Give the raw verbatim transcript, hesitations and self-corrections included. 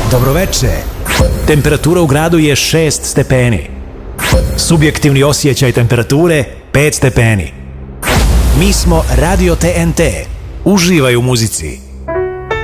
Dobroveče. Temperatura u gradu je šest stepeni. Subjektivni osjećaj temperature pet stepeni. Mi smo Radio T N T. Uživaj u muzici.